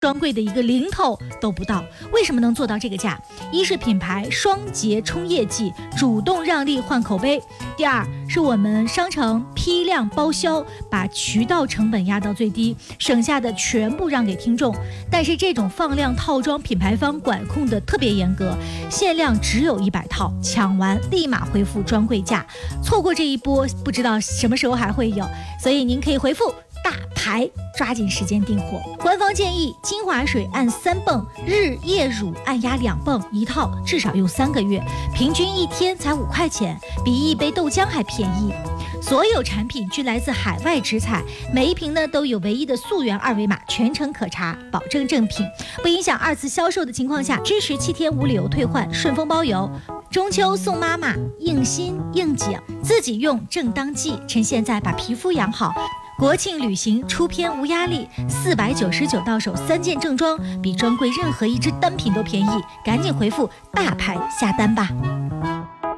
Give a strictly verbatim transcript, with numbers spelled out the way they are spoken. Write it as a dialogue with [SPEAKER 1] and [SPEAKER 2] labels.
[SPEAKER 1] 专柜的一个零头都不到。为什么能做到这个价？一是品牌双节冲业绩，主动让利换口碑；第二是我们商城批量包销，把渠道成本压到最低，省下的全部让给听众。但是这种放量套装，品牌方管控的特别严格，限量只有一百套，抢完立马恢复专柜价，错过这一波，不知道什么时候还会有。所以您可以回复大牌，抓紧时间订货。官方建议精华水按三泵，日夜乳按压两泵，一套至少用三个月，平均一天才五块钱，比一杯豆浆还便宜。所有产品均来自海外直采，每一瓶呢都有唯一的溯源二维码，全程可查，保证正品，不影响二次销售的情况下，支持七天无理由退换，顺丰包邮。中秋送妈妈，应心应景，自己用正当季，趁现在把皮肤养好。国庆旅行出片无压力，四百九十九到手三件正装，比专柜任何一支单品都便宜，赶紧回复大牌下单吧。